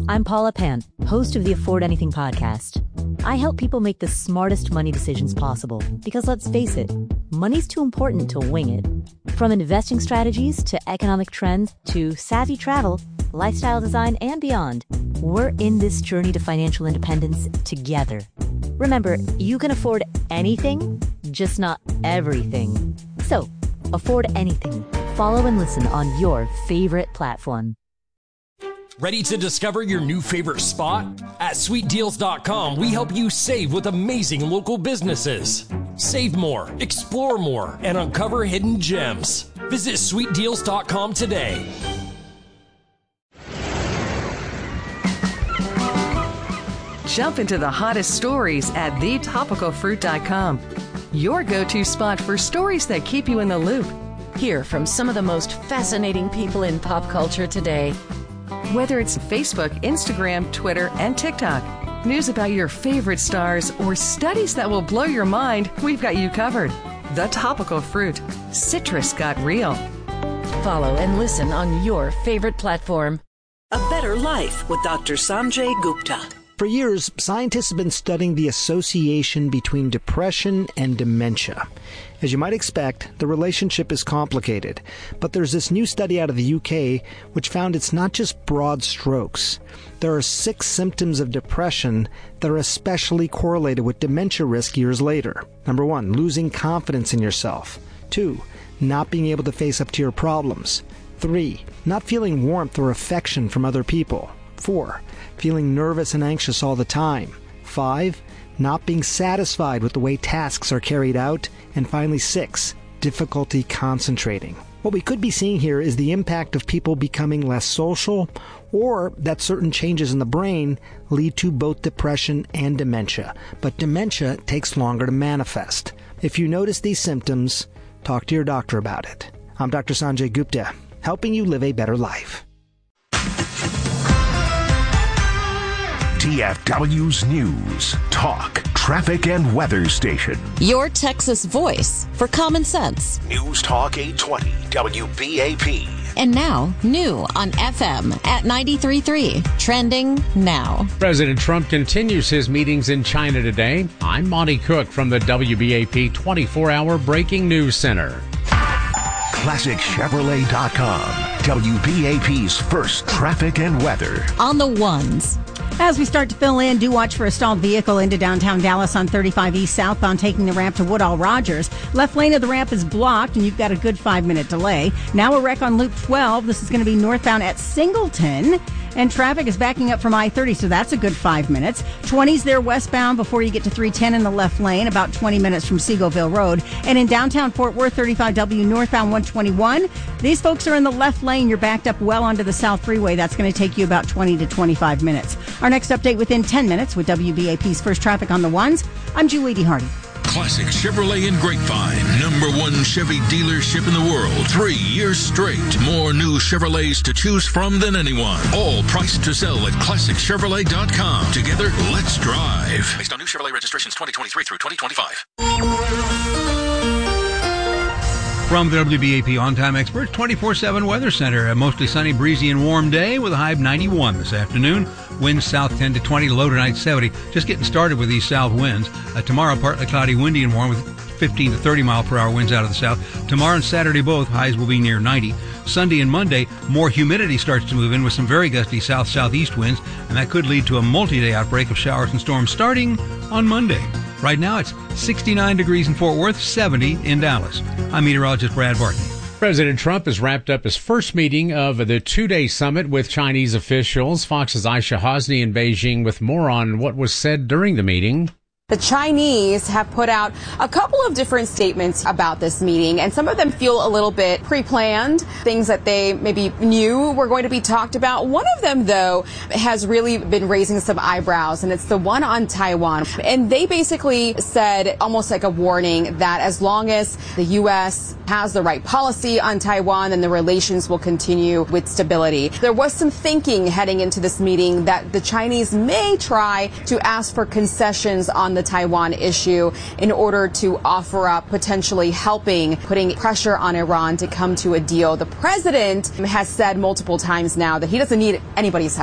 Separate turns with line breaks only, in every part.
I'm Paula Pant, host of the Afford Anything podcast. I help people make the smartest money decisions possible because, let's face it, money's too important to wing it. From investing strategies to economic trends to savvy travel, lifestyle design, and beyond, we're in this journey to financial independence together. Remember, you can afford anything, just not everything. So, afford anything. Follow and listen on your favorite platform.
Ready to discover your new favorite spot? At sweetdeals.com, we help you save with amazing local businesses. Save more, explore more, and uncover hidden gems. Visit sweetdeals.com today.
Jump into the hottest stories at thetopicalfruit.com. Your go-to spot for stories that keep you in the loop. Hear from some of the most fascinating people in pop culture today. Whether it's Facebook, Instagram, Twitter, and TikTok, news about your favorite stars, or studies that will blow your mind, we've got you covered. The Topical Fruit. Citrus got real. Follow and listen on your favorite platform.
A Better Life with Dr. Sanjay Gupta.
For years, scientists have been studying the association between depression and dementia. As you might expect, the relationship is complicated, but there's this new study out of the UK which found it's not just broad strokes. There are 6 symptoms of depression that are especially correlated with dementia risk years later. Number 1, losing confidence in yourself. 2, not being able to face up to your problems. 3, not feeling warmth or affection from other people. 4, feeling nervous and anxious all the time. 5, not being satisfied with the way tasks are carried out. And finally, 6, difficulty concentrating. What we could be seeing here is the impact of people becoming less social, or that certain changes in the brain lead to both depression and dementia. But dementia takes longer to manifest. If you notice these symptoms, talk to your doctor about it. I'm Dr. Sanjay Gupta, helping you live a better life.
TFW's News, Talk, Traffic, and Weather Station.
Your Texas voice for common sense.
News Talk 820 WBAP.
And now, new on FM at 93.3. Trending now.
President Trump continues his meetings in China today. I'm Monty Cook from the WBAP 24-hour Breaking News Center.
ClassicChevrolet.com. WBAP's first traffic and weather.
On the ones.
As we start to fill in, do watch for a stalled vehicle into downtown Dallas on 35 East southbound, taking the ramp to Woodall Rogers. Left lane of the ramp is blocked, and you've got a good 5-minute delay. Now a wreck on Loop 12. This is going to be northbound at Singleton. And traffic is backing up from I-30, so that's a good 5 minutes. 20's there westbound before you get to 310 in the left lane, about 20 minutes from Seagoville Road. And in downtown Fort Worth, 35W northbound 121. These folks are in the left lane. You're backed up well onto the South Freeway. That's going to take you about 20 to 25 minutes. Our next update within 10 minutes with WBAP's First Traffic on the Ones. I'm Julie D. Hardy.
Classic Chevrolet in Grapevine, #1 Chevy dealership in the world. 3 years straight. More new Chevrolets to choose from than anyone. All priced to sell at ClassicChevrolet.com. Together, let's drive. Based on new Chevrolet registrations 2023 through 2025.
From the WBAP On-Time Experts 24/7 Weather Center, a mostly sunny, breezy, and warm day with a high of 91 this afternoon. Winds south 10 to 20, low tonight 70. Just getting started with these south winds. Tomorrow, partly cloudy, windy, and warm with 15 to 30 mile per hour winds out of the south. Tomorrow and Saturday both, highs will be near 90. Sunday and Monday, more humidity starts to move in with some very gusty south-southeast winds, and that could lead to a multi-day outbreak of showers and storms starting on Monday. Right now, it's 69 degrees in Fort Worth, 70 in Dallas. I'm meteorologist Brad Barton.
President Trump has wrapped up his first meeting of the 2-day summit with Chinese officials. Fox's Aisha Hosni in Beijing with more on what was said during the meeting.
The Chinese have put out a couple of different statements about this meeting, and some of them feel a little bit pre-planned, things that they maybe knew were going to be talked about. One of them, though, has really been raising some eyebrows, and it's the one on Taiwan. And they basically said, almost like a warning, that as long as the U.S. has the right policy on Taiwan, then the relations will continue with stability. There was some thinking heading into this meeting that the Chinese may try to ask for concessions on the Taiwan issue in order to offer up potentially putting pressure on Iran to come to a deal. The president has said multiple times now that he doesn't need anybody's help.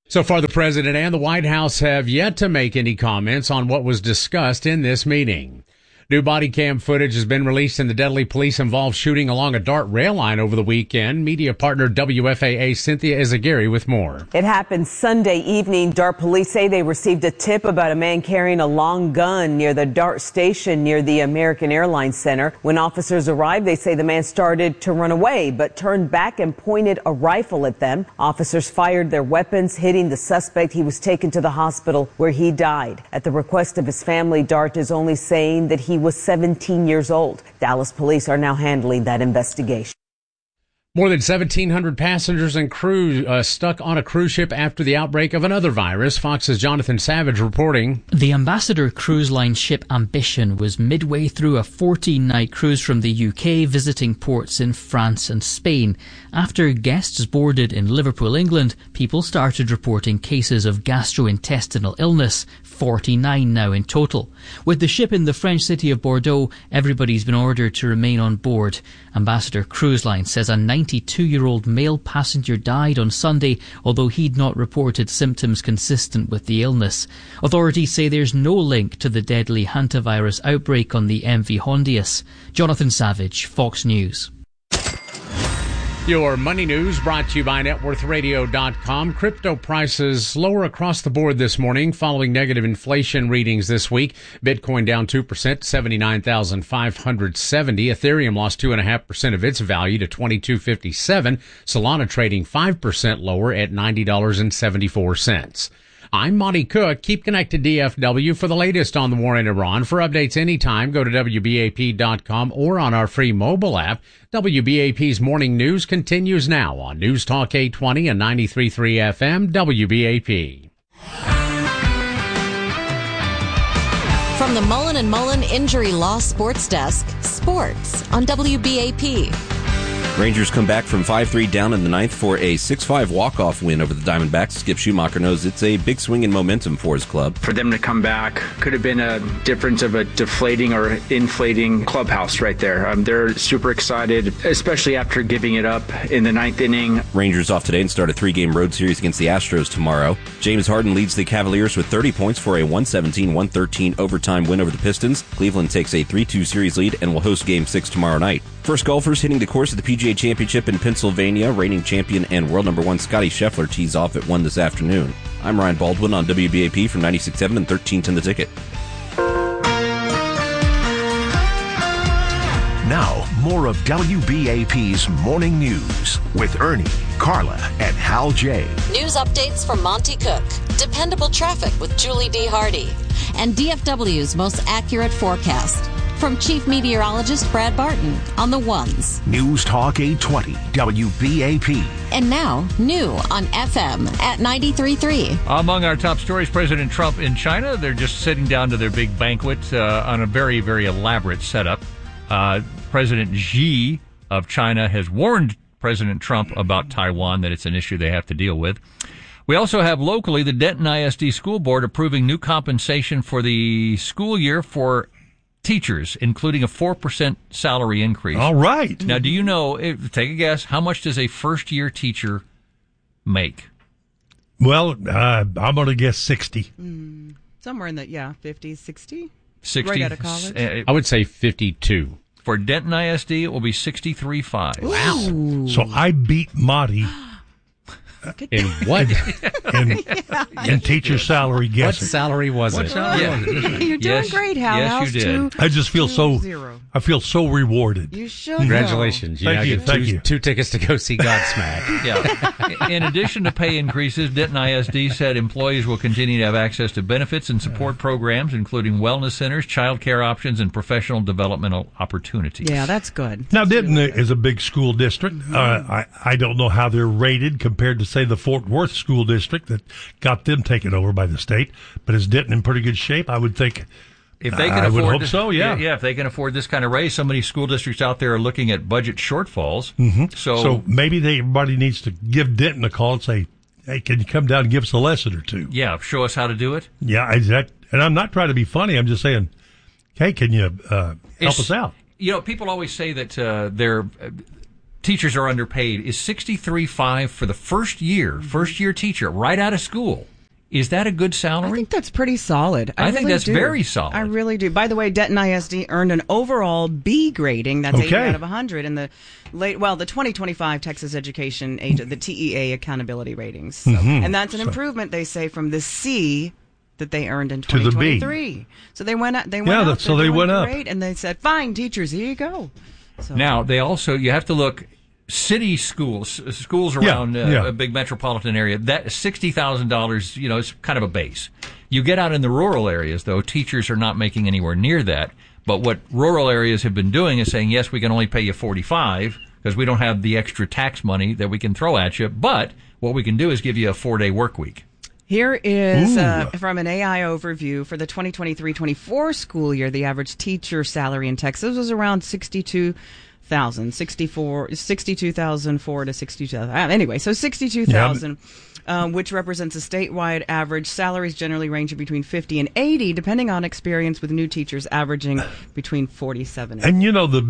So far, the president and the White House have yet to make any comments on what was discussed in this meeting. New body cam footage has been released in the deadly police-involved shooting along a DART rail line over the weekend. Media partner WFAA Cynthia Izagiri with more.
It happened Sunday evening. DART police say they received a tip about a man carrying a long gun near the DART station near the American Airlines Center. When officers arrived, they say the man started to run away, but turned back and pointed a rifle at them. Officers fired their weapons, hitting the suspect. He was taken to the hospital where he died. At the request of his family, DART is only saying that he was 17 years old. Dallas police are now handling that investigation.
More than 1,700 passengers and crew stuck on a cruise ship after the outbreak of another virus. Fox's Jonathan Savage reporting.
The Ambassador cruise line ship Ambition was midway through a 14-night cruise from the UK, visiting ports in France and Spain. After guests boarded in Liverpool, England, people started reporting cases of gastrointestinal illness, 49 now in total. With the ship in the French city of Bordeaux, everybody's been ordered to remain on board. Ambassador Cruise Line says a 92-year-old male passenger died on Sunday, although he'd not reported symptoms consistent with the illness. Authorities say there's no link to the deadly hantavirus outbreak on the MV Hondius. Jonathan Savage, Fox News.
Your money news brought to you by NetWorthRadio.com. Crypto prices lower across the board this morning following negative inflation readings this week. Bitcoin down 2% to 79,570. Ethereum lost 2.5% of its value to 22.57. Solana trading 5% lower at $90.74. I'm Monty Cook. Keep connected to DFW for the latest on the war in Iran. For updates anytime, go to WBAP.com or on our free mobile app. WBAP's morning news continues now on News Talk 820 and 93.3 FM, WBAP.
From the Mullen & Mullen Injury Law Sports Desk, sports on WBAP.
Rangers come back from 5-3 down in the ninth for a 6-5 walk-off win over the Diamondbacks. Skip Schumacher knows it's a big swing in momentum for his club.
For them to come back could have been a difference of a deflating or inflating clubhouse right there. They're super excited, especially after giving it up in the ninth inning.
Rangers off today and start a 3-game road series against the Astros tomorrow. James Harden leads the Cavaliers with 30 points for a 117-113 overtime win over the Pistons. Cleveland takes a 3-2 series lead and will host Game 6 tomorrow night. First golfers hitting the course of the PGA Championship in Pennsylvania. Reigning champion and world number 1 Scotty Scheffler tees off at 1 this afternoon. I'm Ryan Baldwin on WBAP from 96.7 and 1310 The Ticket.
Now, more of WBAP's Morning News with Ernie, Carla, and Hal J.
News updates from Monty Cook. Dependable traffic with Julie D. Hardy. And DFW's most accurate forecast. From Chief Meteorologist Brad Barton on the ones.
News Talk 820 WBAP.
And now, new on FM at 93.3.
Among our top stories, President Trump in China. They're just sitting down to their big banquet on a very, very elaborate setup. President Xi of China has warned President Trump about Taiwan, that it's an issue they have to deal with. We also have locally the Denton ISD School Board approving new compensation for the school year for teachers, including a 4% salary increase.
All right.
Now, do you know, take a guess, how much does a first-year teacher make?
Well, I'm going to guess 60.
Somewhere in the, 50, 60.
60?
Right out of college.
I would say 52.
For Denton ISD, it will be 63.5.
Wow.
So I beat Monty.
In what?
In teacher salary guessing.
What salary was it?
You're doing great, Hal.
Yes, you did.
I just feel I feel so rewarded.
You should.
Congratulations.
Thank you. Thank you.
2 tickets to go see Godsmack.
Yeah. In addition to pay increases, Denton ISD said employees will continue to have access to benefits and support programs, including wellness centers, child care options, and professional developmental opportunities.
Yeah, that's good.
Now, Denton is a big school district. I don't know how they're rated compared to, say, the Fort Worth school district that got them taken over by the state. But is Denton in pretty good shape? I would think.
If they can
I would
afford
hope
this,
so, yeah.
Yeah, if they can afford this kind of raise, so many school districts out there are looking at budget shortfalls.
Mm-hmm.
So
maybe everybody needs to give Denton a call and say, hey, can you come down and give us a lesson or two?
Yeah, show us how to do it.
Yeah, and I'm not trying to be funny. I'm just saying, hey, can you help us out?
You know, people always say that they're teachers are underpaid is $63,500 for the first year teacher right out of school. Is that a good salary?
I think that's pretty solid.
I think that's very solid.
I really do. By the way, Denton ISD earned an overall B grading. That's 80 out of 100 in the the 2025 Texas Education the TEA accountability ratings. So, and that's an improvement, they say, from the C that they earned in 2023. So they went up. They went up.
So they went up.
Great, and they said, "Fine, teachers, here you go." So.
Now you have to look. City schools around a big metropolitan area, that $60,000, is kind of a base. You get out in the rural areas, though, teachers are not making anywhere near that. But what rural areas have been doing is saying, yes, we can only pay you $45 because we don't have the extra tax money that we can throw at you. But what we can do is give you a 4-day work week.
Here is from an AI overview for the 2023-24 school year. The average teacher salary in Texas was around $62,000 to $62,000. Anyway, so $62,000, which represents a statewide average. Salaries generally ranging between $50 and $80, depending on experience, with new teachers averaging between $47.
And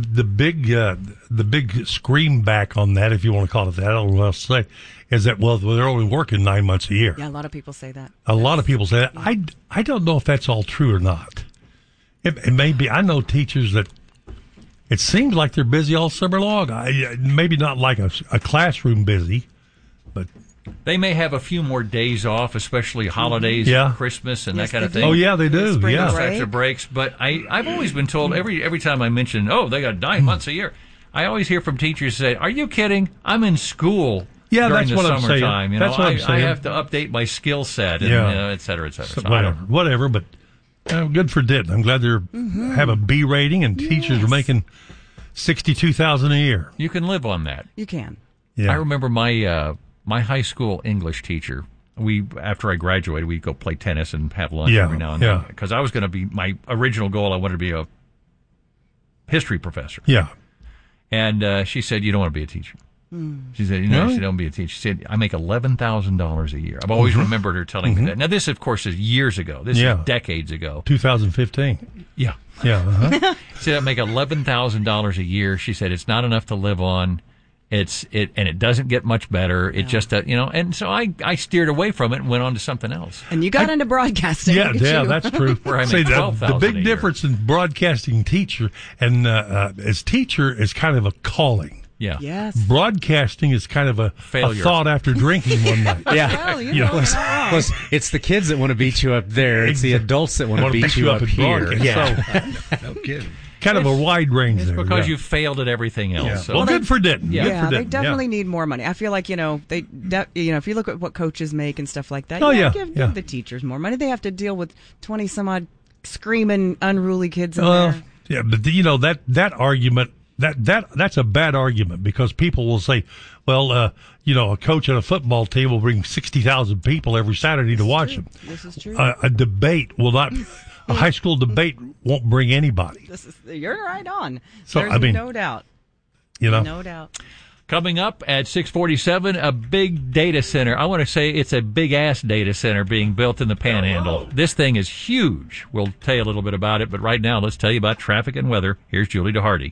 the big scream back on that, if you want to call it that, I don't know what else to say, is that they're only working 9 months a year.
Yeah, a lot of people say that.
A lot of people say that. I don't know if that's all true or not. It may be. I know teachers that. It seems like they're busy all summer long. Maybe not like a classroom busy, but
they may have a few more days off, especially holidays, and Christmas, and that kind of thing.
Oh yeah, they do.
Those types of breaks. But I've always been told every time I mention, they got 9 months a year, I always hear from teachers say, "Are you kidding? I'm in school."
Yeah,
during
that's
the
what
summertime.
I'm saying. That's what I'm saying.
I have to update my skill set, and et cetera, et cetera.
So whatever. But good for Denton. I'm glad they're have a B rating, and teachers are making $62,000 a year.
You can live on that.
You can.
Yeah.
I remember my high school English teacher. After I graduated, we'd go play tennis and have lunch every now and then. Because I was going to be, my original goal, I wanted to be a history professor.
Yeah.
And she said, "You don't want to be a teacher." She said, "You don't be a teacher." She said, "I make $11,000 a year." I've always remembered her telling me that. Now, this, of course, is years ago. This is decades ago.
2015.
Yeah.
Yeah.
She said, "I make $11,000 a year." She said, "It's not enough to live on. And it doesn't get much better. It just, and so I steered away from it and went on to something else.
And you got into broadcasting.
Yeah, that's true.
Where I make $12,000
the big difference in broadcasting teacher and as teacher is kind of a calling.
Yeah.
Yes.
Broadcasting is kind of a thought after drinking one night.
It's the kids that want to beat you up there. It's the adults that want to beat you up here.
Yeah.
No kidding.
Kind of a wide range there.
Because you failed at everything else.
Yeah.
So.
Well, good for Denton.
Yeah, they definitely need more money. I feel like, if you look at what coaches make and stuff like that, give the teachers more money. They have to deal with 20 some odd screaming, unruly kids in there.
Yeah, but that argument, that's a bad argument, because people will say, well, a coach on a football team will bring 60,000 people every Saturday to watch them.
This is true.
A debate will not. A high school debate won't bring anybody.
You're right on.
So,
There's no doubt. No doubt.
Coming up at 6:47, a big data center. I want to say it's a big-ass data center being built in the Panhandle. This thing is huge. We'll tell you a little bit about it, but right now let's tell you about traffic and weather. Here's Julie DeHardy.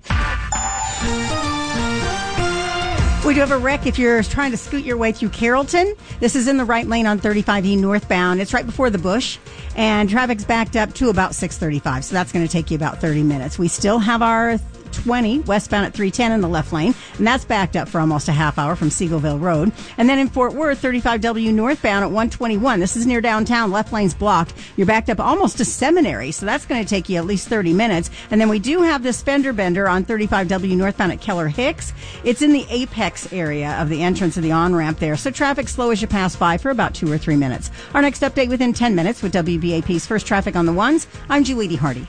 We do have a wreck if you're trying to scoot your way through Carrollton. This is in the right lane on 35E northbound. It's right before the bush, and traffic's backed up to about 6:35, so that's going to take you about 30 minutes. We still have our 20 westbound at 310 in the left lane, and that's backed up for almost a half hour from Seagoville Road. And then in Fort Worth, 35W northbound at 121. This is near downtown. Left lane's blocked. You're backed up almost to Seminary, so that's going to take you at least 30 minutes. And then we do have this fender bender on 35W northbound at Keller Hicks. It's in the apex area of the entrance of the on-ramp there, so traffic slow as you pass by for about 2 or 3 minutes. Our next update within 10 minutes with WBAP's First Traffic on the Ones. I'm Julie DeHardy.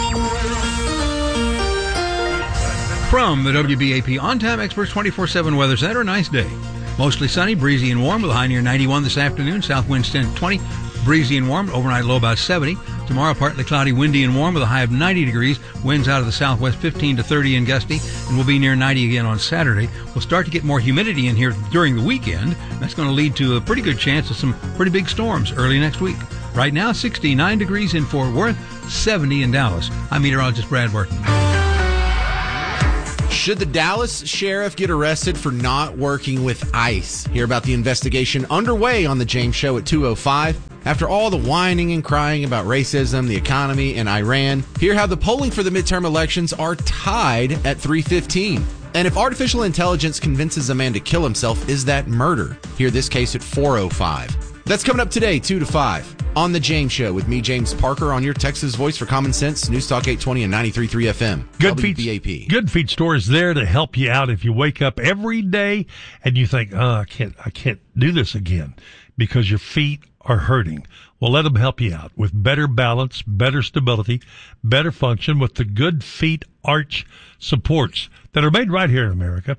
From the WBAP On-Time Experts 24/7 Weather Center, nice day. Mostly sunny, breezy and warm with a high near 91 this afternoon. South winds 10 to 20, breezy and warm. Overnight low about 70. Tomorrow partly cloudy, windy and warm with a high of 90 degrees. Winds out of the southwest 15 to 30 and gusty, and we'll be near 90 again on Saturday. We'll start to get more humidity in here during the weekend. That's going to lead to a pretty good chance of some pretty big storms early next week. Right now, 69 degrees in Fort Worth, 70 in Dallas. I'm meteorologist Brad Burton.
Should the Dallas sheriff get arrested for not working with ICE? Hear about the investigation underway on The James Show at 2:05. After all the whining and crying about racism, the economy, and Iran, hear how the polling for the midterm elections are tied at 3:15. And if artificial intelligence convinces a man to kill himself, is that murder? Hear this case at 4:05. That's coming up today, 2 to 5, on The James Show with me, James Parker, on your Texas voice for Common Sense, News Talk 820 and 93.3 FM. WBAP.
Good Feet Store is there to help you out if you wake up every day and you think, I can't do this again because your feet are hurting. Well, let them help you out with better balance, better stability, better function with the Good Feet Arch supports that are made right here in America.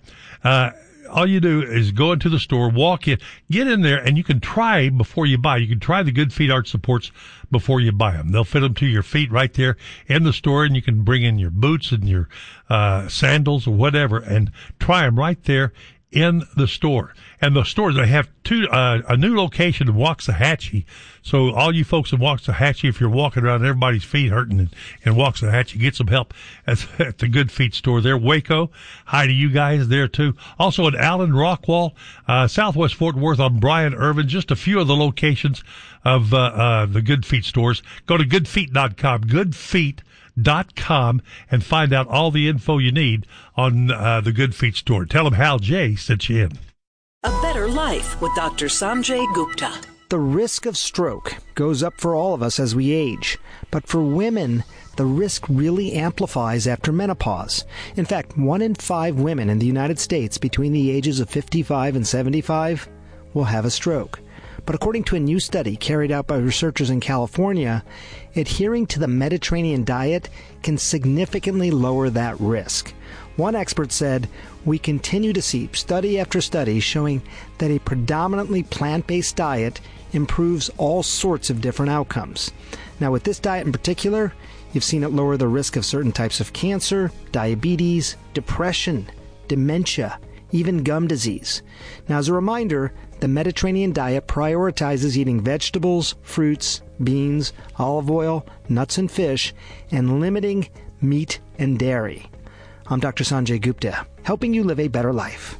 All you do is go into the store, walk in, get in there, and you can try before you buy. You can try the Good Feet Arch supports before you buy them. They'll fit them to your feet right there in the store, and you can bring in your boots and your sandals or whatever and try them right there in the store. And the stores, they have a new location in Waxahachie. So all you folks in Waxahachie, if you're walking around and everybody's feet hurting in Waxahachie, get some help at the Good Feet Store there. Waco, hi to you guys there too. Also in Allen, Rockwall, Southwest Fort Worth on Bryan Irvin, just a few of the locations of the Good Feet stores. Go to goodfeet.com, goodfeet.com, and find out all the info you need on the Good Feet Store. Tell them Hal J sent you in.
A Better Life with Dr. Sanjay Gupta.
The risk of stroke goes up for all of us as we age, but for women, the risk really amplifies after menopause. In fact, 1 in 5 women in the United States between the ages of 55 and 75 will have a stroke. But according to a new study carried out by researchers in California, adhering to the Mediterranean diet can significantly lower that risk. One expert said, "We continue to see study after study showing that a predominantly plant-based diet improves all sorts of different outcomes." Now, with this diet in particular, you've seen it lower the risk of certain types of cancer, diabetes, depression, dementia, even gum disease. Now, as a reminder, the Mediterranean diet prioritizes eating vegetables, fruits, beans, olive oil, nuts and fish, and limiting meat and dairy. I'm Dr. Sanjay Gupta, helping you live a better life.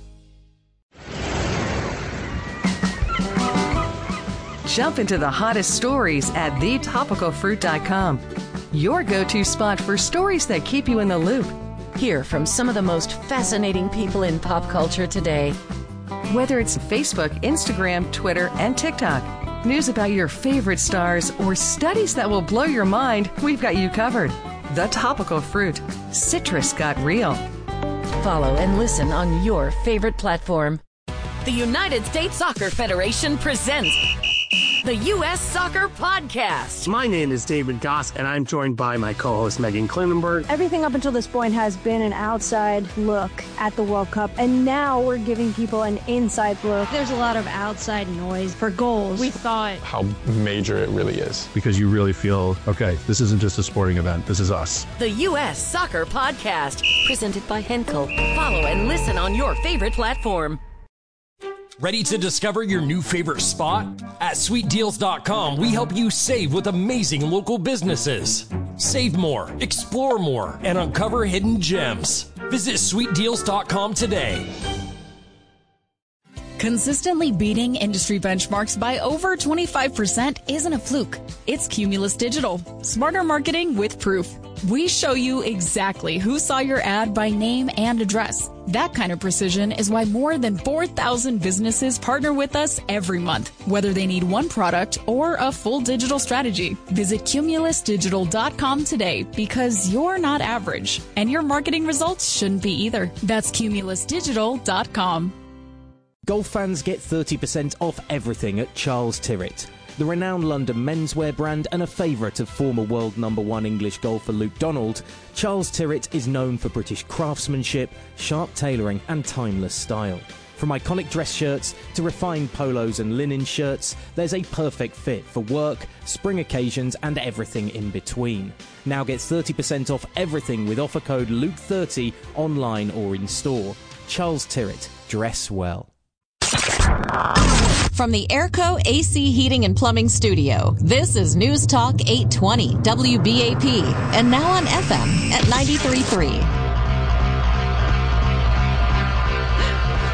Jump into the hottest stories at thetopicalfruit.com. Your go-to spot for stories that keep you in the loop. Hear from some of the most fascinating people in pop culture today. Whether it's Facebook, Instagram, Twitter, and TikTok, news about your favorite stars, or studies that will blow your mind, we've got you covered. The Topical Fruit. Citrus got real. Follow and listen on your favorite platform.
The United States Soccer Federation presents the U.S. Soccer Podcast.
My name is David Goss, and I'm joined by my co-host Megan Klinenberg.
Everything up until this point has been an outside look at the World Cup, and now we're giving people an inside look.
There's a lot of outside noise for goals. We thought
how major it really is.
Because you really feel, okay, this isn't just a sporting event, this is us.
The U.S. Soccer Podcast, presented by Henkel. Follow and listen on your favorite platform.
Ready to discover your new favorite spot? At SweetDeals.com, we help you save with amazing local businesses. Save more, explore more, and uncover hidden gems. Visit SweetDeals.com today.
Consistently beating industry benchmarks by over 25% isn't a fluke. It's Cumulus Digital. Smarter marketing with proof. We show you exactly who saw your ad by name and address. That kind of precision is why more than 4,000 businesses partner with us every month, whether they need one product or a full digital strategy. Visit CumulusDigital.com today because you're not average, and your marketing results shouldn't be either. That's CumulusDigital.com.
Golf fans get 30% off everything at Charles Tyrwhitt. The renowned London menswear brand and a favourite of former world #1 English golfer Luke Donald, Charles Tyrwhitt is known for British craftsmanship, sharp tailoring and timeless style. From iconic dress shirts to refined polos and linen shirts, there's a perfect fit for work, spring occasions and everything in between. Now get 30% off everything with offer code Luke30 online or in store. Charles Tyrwhitt, dress well.
From the Airco AC Heating and Plumbing Studio, this is News Talk 820 WBAP, and now on FM at 93.3.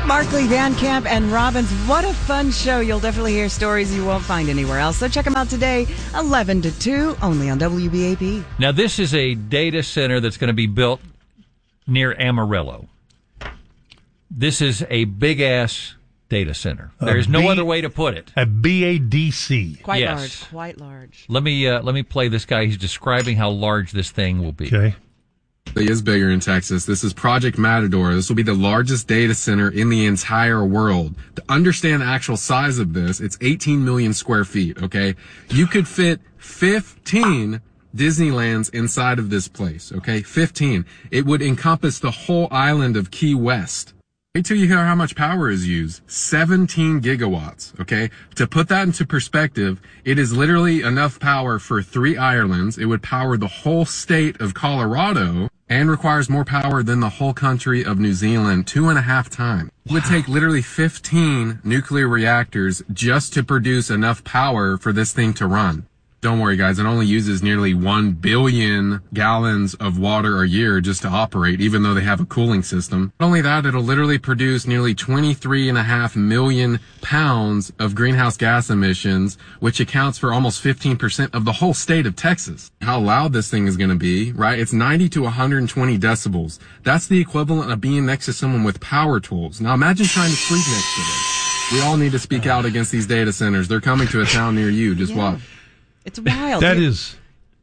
Markley, Van Camp, and Robbins. What a fun show. You'll definitely hear stories you won't find anywhere else. So check them out today, 11 to 2, only on WBAP.
Now, this is a data center that's going to be built near Amarillo. This is a big-ass data center. There's no other way to put it.
A BADC.
Quite large.
Let me play this guy. He's describing how large this thing will be.
Okay.
It is bigger in Texas. This is Project Matador. This will be the largest data center in the entire world. To understand the actual size of this, it's 18 million square feet, okay? You could fit 15 Disneylands inside of this place, okay? 15. It would encompass the whole island of Key West. Wait till you hear how much power is used. 17 gigawatts, okay? To put that into perspective, it is literally enough power for 3 Irelands. It would power the whole state of Colorado and requires more power than the whole country of New Zealand 2.5 times. It would take literally 15 nuclear reactors just to produce enough power for this thing to run. Don't worry, guys. It only uses nearly 1 billion gallons of water a year just to operate, even though they have a cooling system. Not only that, it'll literally produce nearly 23.5 million pounds of greenhouse gas emissions, which accounts for almost 15% of the whole state of Texas. How loud this thing is going to be, right? It's 90 to 120 decibels. That's the equivalent of being next to someone with power tools. Now imagine trying to sleep next to this. We all need to speak out against these data centers. They're coming to a town near you. Just watch.
It's wild.
That is,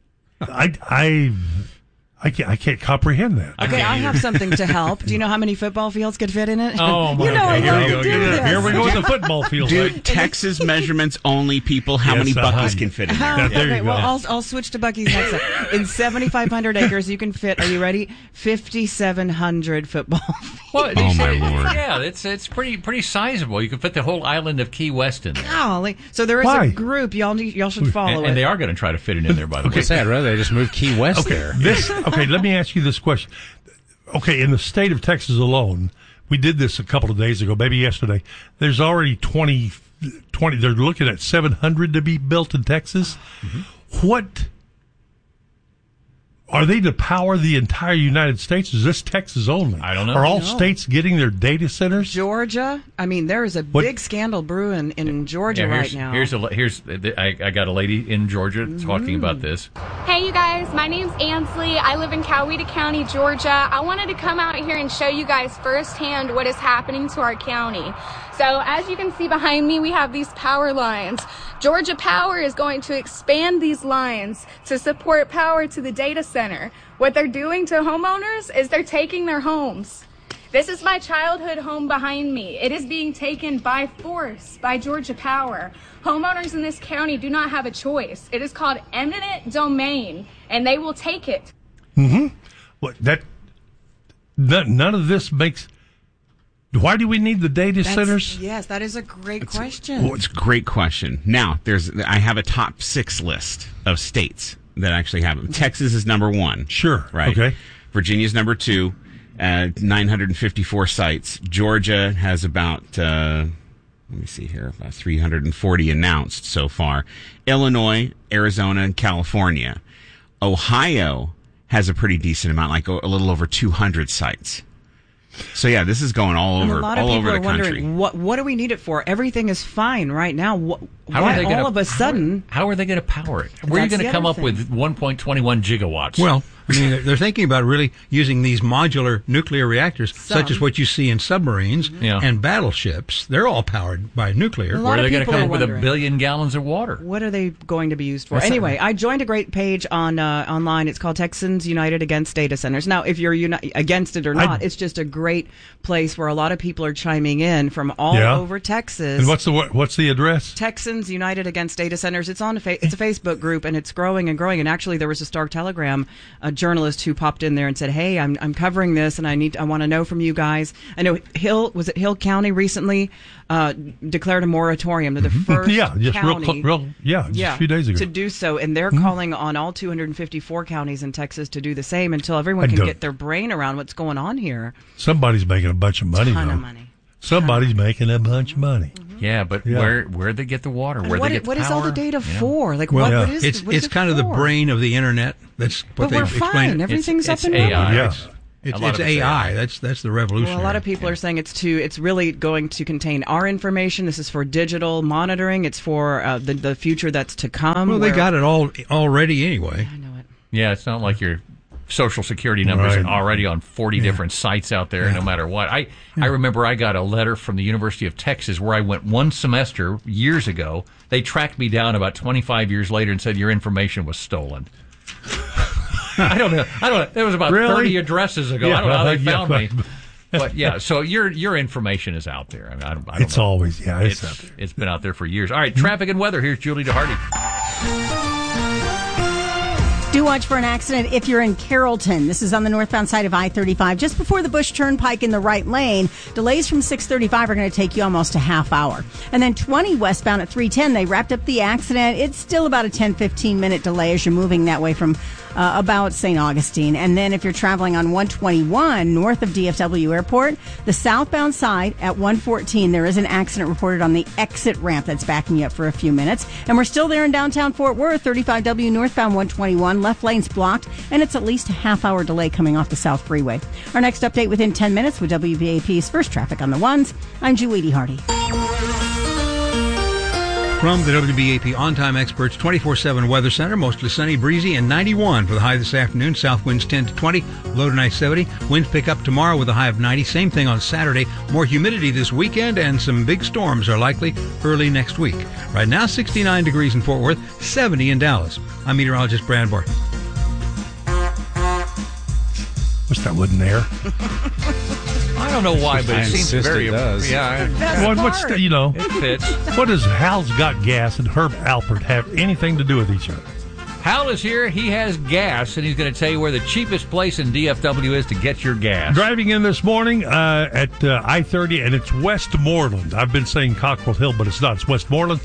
I can't comprehend that.
Okay, I have something to help. Do you know how many football fields could fit in it?
Oh, my God. Here we go with the football field.
Dude, Texas measurements only, people. How many Buc-ee's can fit in there?
Okay, well, I'll switch to Buc-ee's next up. In 7,500 acres, you can fit, are you ready? 5,700 football fields.
Well,
oh, my Lord.
Yeah, it's pretty sizable. You can fit the whole island of Key West in there.
Golly. So there is a group. Y'all should follow it.
And they are going to try to fit it in there, by the way.
I'd rather they just move Key West there.
Okay, let me ask you this question. Okay, in the state of Texas alone, we did this a couple of days ago, maybe yesterday. There's already 20 they're looking at 700 to be built in Texas. Mm-hmm. What are they to power the entire United States? Is this Texas only?
I don't know.
Are all states getting their data centers?
Georgia? I mean, there is a big scandal brewing in Georgia right now.
I got a lady in Georgia talking about this.
Hey, you guys. My name's Ansley. I live in Coweta County, Georgia. I wanted to come out here and show you guys firsthand what is happening to our county. So as you can see behind me, we have these power lines. Georgia Power is going to expand these lines to support power to the data center. What they're doing to homeowners is they're taking their homes. This is my childhood home behind me. It is being taken by force by Georgia Power. Homeowners in this county do not have a choice. It is called eminent domain, and they will take it.
Mm-hmm. Well, none of this makes... Why do we need the data centers?
Yes, that is a great question.
Well, it's a great question. Now, I have a top 6 list of states that actually have them. Texas is number 1.
Sure.
Right.
Okay.
Virginia's number 2, 954 sites. Georgia has about, let me see here, about 340 announced so far. Illinois, Arizona, and California. Ohio has a pretty decent amount, like a little over 200 sites. So yeah, this is going all over the country.
A lot of people are wondering, what do we need it for? Everything is fine right now. Why all of a sudden?
How are they going to power it? Where are you going to come up with 1.21 gigawatts?
Well, I mean, they're thinking about really using these modular nuclear reactors, such as what you see in submarines and battleships. They're all powered by nuclear.
Where are they going to come up with 1 billion gallons of water?
What are they going to be used for? Anyway, I joined a great page on online. It's called Texans United Against Data Centers. Now, if you're against it or not, it's just a great place where a lot of people are chiming in from all over Texas.
And what's the address?
Texans United Against Data Centers. It's on it's a Facebook group, and it's growing and growing. And actually, there was a Star Telegram journalist who popped in there and said, "Hey, I'm covering this, and I want to know from you guys." I know Hill County recently declared a moratorium. They're the first county,
just a few days ago,
to do so, and they're calling on all 254 counties in Texas to do the same until everyone can get their brain around what's going on here.
Somebody's making a bunch of money. Somebody's making a bunch of money.
Yeah, but where they get the water? Where they get the power?
What is all the data for? Like,
it's kind of the brain of the internet. That's what
we're fine. Everything's up and running.
AI.
It's AI. That's the revolution.
Well, a lot of people are saying it's really going to contain our information. This is for digital monitoring. It's for the future that's to come.
Well, they got it all already anyway.
I know it.
Yeah, it's not like your Social Security numbers are already on 40 different sites out there, no matter what. I remember I got a letter from the University of Texas where I went one semester years ago. They tracked me down about 25 years later and said your information was stolen. I don't know. It was about 30 addresses ago. I don't know how they found me. But yeah, so your information is out there. I mean, I don't
it's
know.
Always, it's out there.
It's been out there for years. All right, traffic and weather. Here's Julie DeHardy.
Do watch for an accident if you're in Carrollton. This is on the northbound side of I-35, just before the Bush Turnpike in the right lane. Delays from 635 are going to take you almost a half hour. And then 20 westbound at 310, they wrapped up the accident. It's still about a 10-15 minute delay as you're moving that way from about St. Augustine. And then if you're traveling on 121 north of DFW Airport, the southbound side at 114, there is an accident reported on the exit ramp that's backing you up for a few minutes. And we're still there in downtown Fort Worth, 35W northbound 121, left lane's blocked, and it's at least a half-hour delay coming off the South Freeway. Our next update within 10 minutes with WBAP's First Traffic on the Ones. I'm Julie DeHardy.
From the WBAP On-Time Experts 24/7 Weather Center, mostly sunny, breezy, and 91 for the high this afternoon. South winds 10 to 20, low tonight 70. Winds pick up tomorrow with a high of 90. Same thing on Saturday. More humidity this weekend, and some big storms are likely early next week. Right now, 69 degrees in Fort Worth, 70 in Dallas. I'm meteorologist Brad Barton.
What's that wooden air?
I don't know why, but it seems very.
It does.
Yeah,
it
fits.
What does Hal's Got Gas and Herb Alpert have anything to do with each other?
Hal is here. He has gas, and he's going to tell you where the cheapest place in DFW is to get your gas.
Driving in this morning at I-30, and it's Westmoreland. I've been saying Cockrell Hill, but it's not. It's Westmoreland.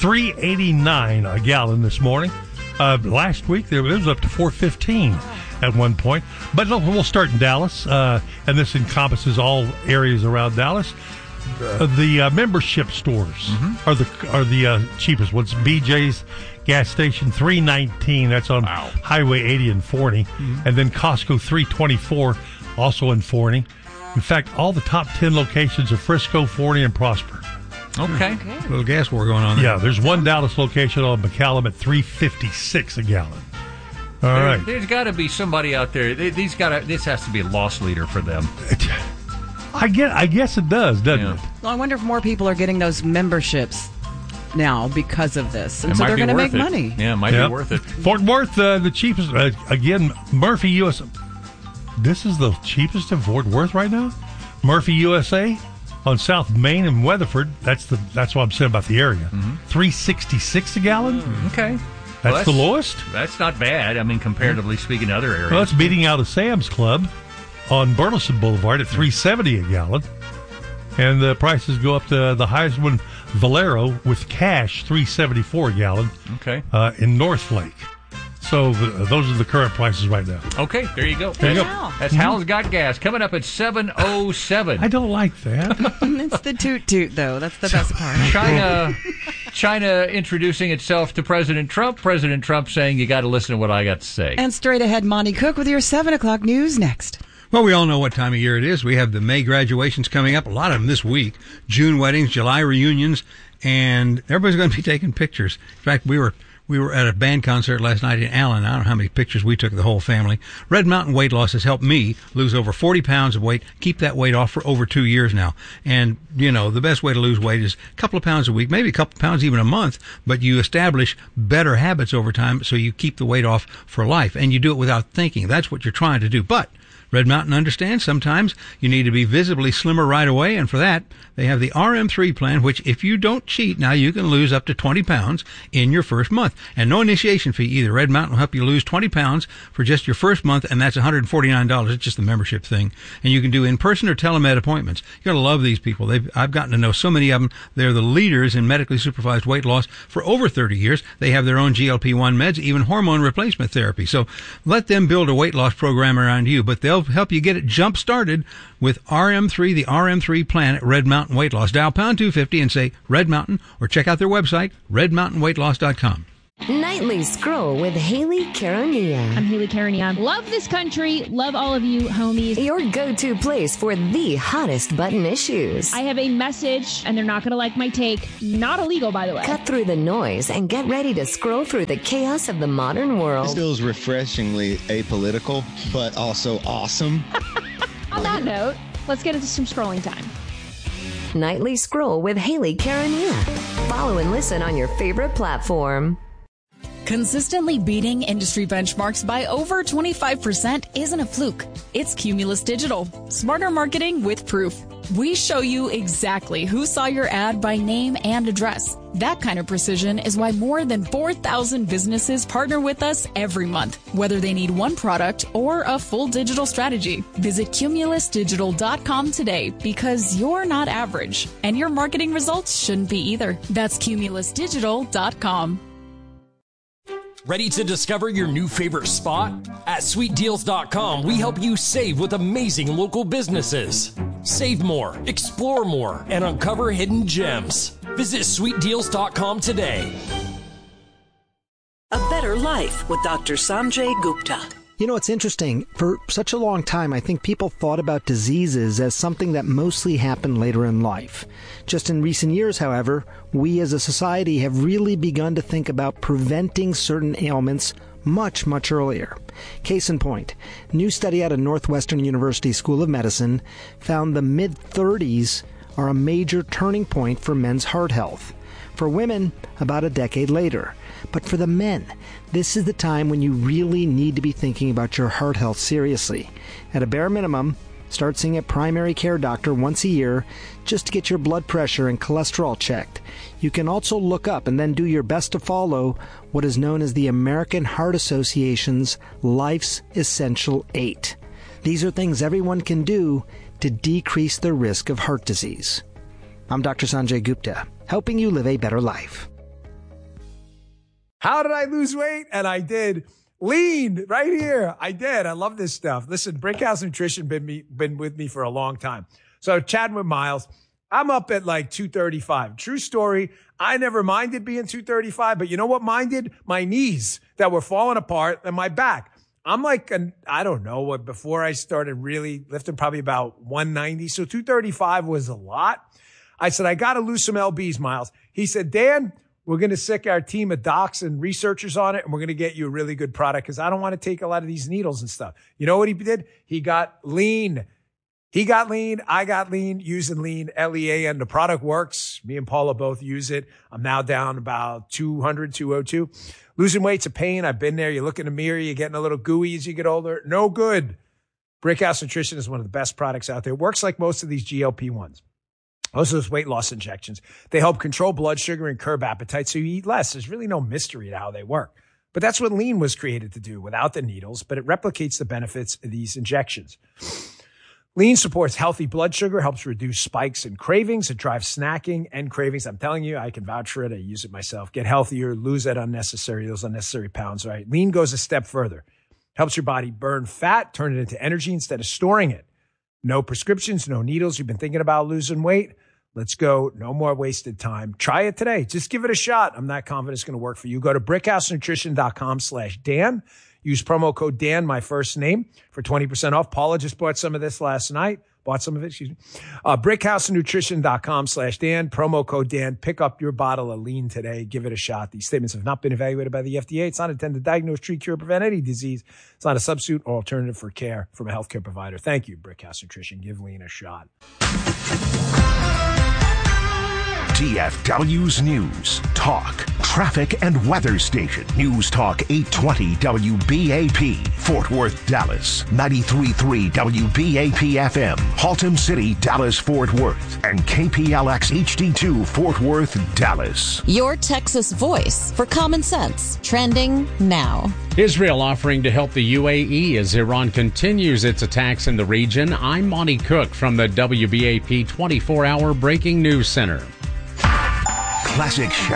$3.89 a gallon this morning. Last week, it was up to $4.15 at one point. But we'll start in Dallas, and this encompasses all areas around Dallas. The membership stores are the cheapest ones. BJ's gas station $3.19. That's on Highway 80 and 40, and then Costco $3.24, also in 40. In fact, all the top 10 locations are Frisco, Forney, and Prosper.
Okay.
A little gas war going on there.
Yeah, there's one Dallas location on McCallum at $3.56 a gallon. All right.
There's got to be somebody out there. This has to be a loss leader for them.
I guess it does, doesn't it?
Well, I wonder if more people are getting those memberships now because of this, and so they're going to make money.
Yeah, it might be worth it.
Fort Worth, the cheapest. Again, Murphy USA. This is the cheapest in Fort Worth right now. Murphy USA on South Main and Weatherford. That's what I'm saying about the area. $3.66 a gallon.
Okay.
That's the lowest?
That's not bad. I mean, comparatively speaking to other areas.
Well, it's beating out a Sam's Club on Burleson Boulevard at $3.70 a gallon. And the prices go up to the highest one, Valero, with cash, $3.74 a gallon.
Okay.
In Northlake. So those are the current prices right now.
Okay, there you go.
There you go.
That's Hal's Got Gas. Coming up at 7:07.
I don't like that.
It's the toot-toot, though. That's the best part.
China introducing itself to President Trump. President Trump saying, you got to listen to what I got to say.
And straight ahead, Monty Cook with your 7 o'clock news next.
Well, we all know what time of year it is. We have the May graduations coming up, a lot of them this week, June weddings, July reunions, and everybody's going to be taking pictures. In fact, we were at a band concert last night in Allen. I don't know how many pictures we took of the whole family. Red Mountain Weight Loss has helped me lose over 40 pounds of weight, keep that weight off for over 2 years now. And, the best way to lose weight is a couple of pounds a week, maybe a couple of pounds even a month, but you establish better habits over time so you keep the weight off for life. And you do it without thinking. That's what you're trying to do. But Red Mountain understands sometimes you need to be visibly slimmer right away, and for that, they have the RM3 plan, which if you don't cheat, now you can lose up to 20 pounds in your first month. And no initiation fee either. Red Mountain will help you lose 20 pounds for just your first month, and that's $149. It's just the membership thing. And you can do in-person or telemed appointments. You're going to love these people. I've gotten to know so many of them. They're the leaders in medically supervised weight loss for over 30 years. They have their own GLP-1 meds, even hormone replacement therapy. So let them build a weight loss program around you, but they'll help you get it jump-started with RM3, the RM3 plan at Red Mountain Weight Loss. Dial pound 250 and say Red Mountain, or check out their website, redmountainweightloss.com.
Nightly Scroll with Haley Caronia.
I'm Haley Caronia. Love this country. Love all of you, homies.
Your go-to place for the hottest button issues.
I have a message, and they're not going to like my take. Not illegal, by the way.
Cut through the noise and get ready to scroll through the chaos of the modern world.
This feels refreshingly apolitical, but also awesome.
On that note, let's get into some scrolling time.
Nightly Scroll with Haley Caronia. Follow and listen on your favorite platform.
Consistently beating industry benchmarks by over 25% isn't a fluke. It's Cumulus Digital. Smarter marketing with proof. We show you exactly who saw your ad by name and address. That kind of precision is why more than 4,000 businesses partner with us every month, whether they need one product or a full digital strategy. Visit cumulusdigital.com today because you're not average, and your marketing results shouldn't be either. That's cumulusdigital.com.
Ready to discover your new favorite spot? At sweetdeals.com, we help you save with amazing local businesses. Save more, explore more, and uncover hidden gems. Visit sweetdeals.com today.
A Better Life with Dr. Sanjay Gupta.
You know, it's interesting. For such a long time, I think people thought about diseases as something that mostly happened later in life. Just in recent years, however, we as a society have really begun to think about preventing certain ailments much, much earlier. Case in point, new study out of Northwestern University School of Medicine found the mid-30s are a major turning point for men's heart health. For women, about a decade later. But for the men, this is the time when you really need to be thinking about your heart health seriously. At a bare minimum, start seeing a primary care doctor once a year just to get your blood pressure and cholesterol checked. You can also look up and then do your best to follow what is known as the American Heart Association's Life's Essential 8. These are things everyone can do to decrease the risk of heart disease. I'm Dr. Sanjay Gupta, helping you live a better life.
How did I lose weight? And I did. Lean right here. I did. I love this stuff. Listen, Brickhouse Nutrition been with me for a long time. So chatting with Miles, I'm up at like 235. True story. I never minded being 235, but you know what minded? My knees that were falling apart and my back. I'm like, I don't know what, before I started really lifting, probably about 190. So 235 was a lot. I said, I got to lose some lbs, Miles. He said, Dan, we're going to sick our team of docs and researchers on it, and we're going to get you a really good product because I don't want to take a lot of these needles and stuff. You know what he did? He got lean. He got lean. I got lean using lean, LEA, and the product works. Me and Paula both use it. I'm now down about 200, 202. Losing weight's a pain. I've been there. You look in the mirror, you're getting a little gooey as you get older. No good. Brickhouse Nutrition is one of the best products out there. It works like most of these GLP-1s. Most of those weight loss injections, they help control blood sugar and curb appetite so you eat less. There's really no mystery to how they work. But that's what lean was created to do without the needles, but it replicates the benefits of these injections. Lean supports healthy blood sugar, helps reduce spikes and cravings. It drives snacking and cravings. I'm telling you, I can vouch for it. I use it myself. Get healthier, lose those unnecessary pounds, right? Lean goes a step further. Helps your body burn fat, turn it into energy instead of storing it. No prescriptions, no needles. You've been thinking about losing weight? Let's go. No more wasted time. Try it today. Just give it a shot. I'm not confident it's going to work for you. Go to brickhousenutrition.com/Dan. Use promo code Dan, my first name, for 20% off. Paula just bought some of this last night. brickhousenutrition.com/Dan. Promo code Dan. Pick up your bottle of lean today. Give it a shot. These statements have not been evaluated by the FDA. It's not intended to diagnose, treat, cure, prevent any disease. It's not a substitute or alternative for care from a healthcare provider. Thank you, Brickhouse Nutrition. Give lean a shot.
DFW's News, Talk, Traffic, and Weather Station. News Talk 820 WBAP, Fort Worth, Dallas. 93.3 WBAP FM, Haltom City, Dallas, Fort Worth. And KPLX HD2, Fort Worth, Dallas.
Your Texas voice for common sense. Trending now.
Israel offering to help the UAE as Iran continues its attacks in the region. I'm Monty Cook from the WBAP 24-hour Breaking News Center.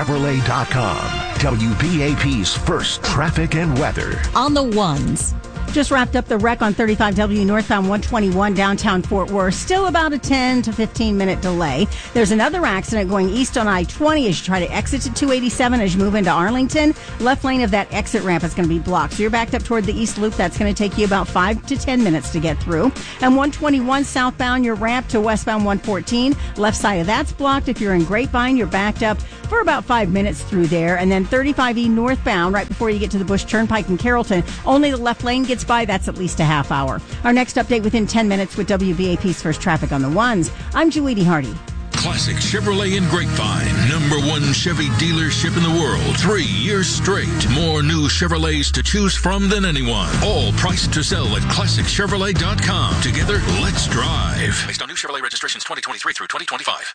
ClassicChevrolet.com, WBAP's first traffic and weather.
On the ones,
Just wrapped up the wreck on 35W northbound 121 downtown Fort Worth. Still about a 10 to 15 minute delay. There's another accident going east on I-20 as you try to exit to 287 as you move into Arlington. Left lane of that exit ramp is going to be blocked. So you're backed up toward the east loop. That's going to take you about 5 to 10 minutes to get through. And 121 southbound, your ramp to westbound 114. Left side of that's blocked. If you're in Grapevine, you're backed up for about 5 minutes through there. And then 35E northbound, right before you get to the Bush Turnpike in Carrollton, only the left lane gets by. That's at least a half hour. Our next update within 10 minutes with WBAP's First Traffic on the Ones. I'm Julie D. Hardy.
Classic Chevrolet in Grapevine. #1 Chevy dealership in the world. 3 years straight. More new Chevrolets to choose from than anyone. All priced to sell at ClassicChevrolet.com. Together, let's drive. Based on new Chevrolet registrations 2023 through 2025.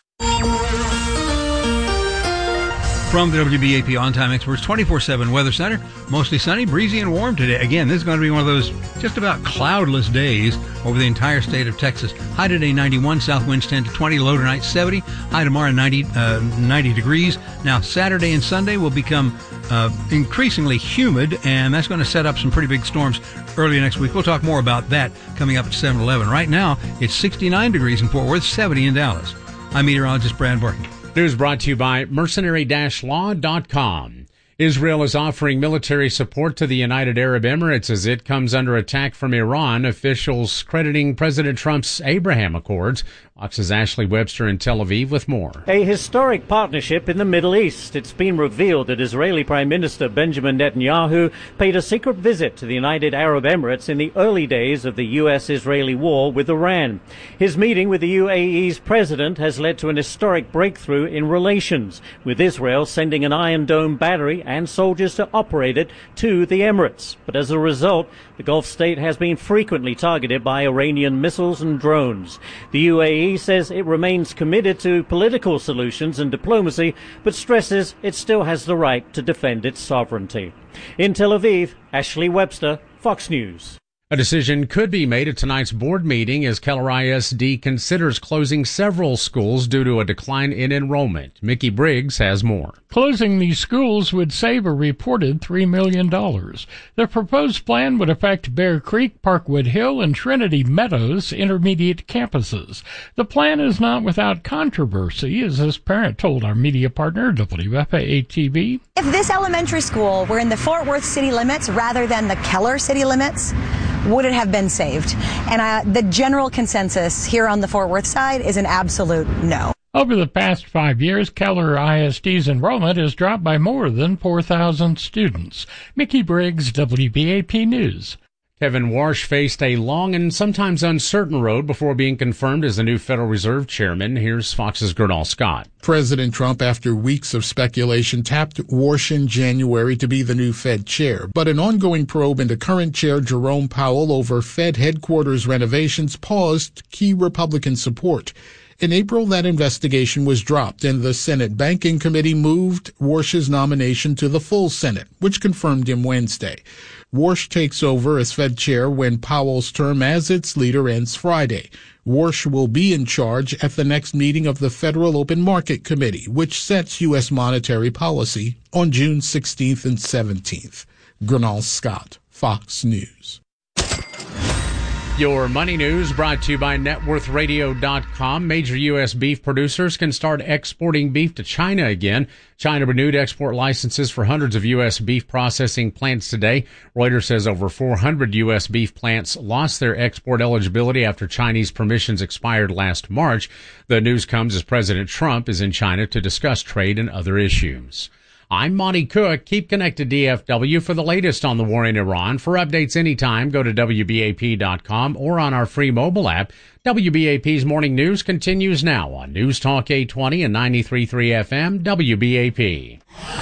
From the WBAP On-Time Experts 24/7 Weather Center, mostly sunny, breezy, and warm today. Again, this is going to be one of those just about cloudless days over the entire state of Texas. High today 91, south winds 10 to 20, low tonight 70, high tomorrow 90 degrees. Now, Saturday and Sunday will become increasingly humid, and that's going to set up some pretty big storms early next week. We'll talk more about that coming up at 7:11. Right now, it's 69 degrees in Fort Worth, 70 in Dallas. I'm meteorologist Brad Barton.
News brought to you by mercenary-law.com. Israel is offering military support to the United Arab Emirates as it comes under attack from Iran, officials crediting President Trump's Abraham Accords. Fox's Ashley Webster in Tel Aviv with more.
A historic partnership in the Middle East. It's been revealed that Israeli Prime Minister Benjamin Netanyahu paid a secret visit to the United Arab Emirates in the early days of the U.S.-Israeli war with Iran. His meeting with the UAE's president has led to an historic breakthrough in relations, with Israel sending an Iron Dome battery and soldiers to operate it to the Emirates. But as a result, the Gulf state has been frequently targeted by Iranian missiles and drones. The UAE says it remains committed to political solutions and diplomacy, but stresses it still has the right to defend its sovereignty. In Tel Aviv, Ashley Webster, Fox News.
A decision could be made at tonight's board meeting as Keller ISD considers closing several schools due to a decline in enrollment. Mickey Briggs has more.
Closing these schools would save a reported $3 million. The proposed plan would affect Bear Creek, Parkwood Hill, and Trinity Meadows intermediate campuses. The plan is not without controversy, as this parent told our media partner, WFAA-TV.
If this elementary school were in the Fort Worth city limits rather than the Keller city limits, would it have been saved? And the general consensus here on the Fort Worth side is an absolute no.
Over the past 5 years, Keller ISD's enrollment has dropped by more than 4,000 students. Mickey Briggs, WBAP News.
Kevin Warsh faced a long and sometimes uncertain road before being confirmed as the new Federal Reserve Chairman. Here's Fox's Gernal Scott.
President Trump, after weeks of speculation, tapped Warsh in January to be the new Fed chair. But an ongoing probe into current chair Jerome Powell over Fed headquarters renovations paused key Republican support. In April, that investigation was dropped, and the Senate Banking Committee moved Warsh's nomination to the full Senate, which confirmed him Wednesday. Warsh takes over as Fed chair when Powell's term as its leader ends Friday. Warsh will be in charge at the next meeting of the Federal Open Market Committee, which sets U.S. monetary policy on June 16th and 17th. Gernal Scott, Fox News.
Your money news brought to you by NetWorthRadio.com. Major U.S. beef producers can start exporting beef to China again. China renewed export licenses for hundreds of U.S. beef processing plants today. Reuters says over 400 U.S. beef plants lost their export eligibility after Chinese permissions expired last March. The news comes as President Trump is in China to discuss trade and other issues. I'm Monty Cook. Keep connected DFW for the latest on the war in Iran. For updates anytime, go to WBAP.com or on our free mobile app. WBAP's Morning News continues now on News Talk 820 and 93.3 FM, WBAP.